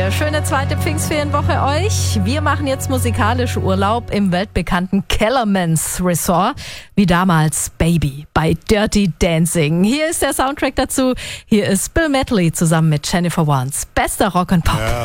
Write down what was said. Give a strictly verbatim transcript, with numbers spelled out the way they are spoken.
hier. Schöne zweite Pfingstferienwoche euch. Wir machen jetzt musikalisch Urlaub im weltbekannten Kellermans Resort. Wie damals Baby bei Dirty Dancing. Hier ist der Soundtrack dazu. Hier ist Bill Medley zusammen mit Jennifer Warnes. Bester Rock and Pop. Ja.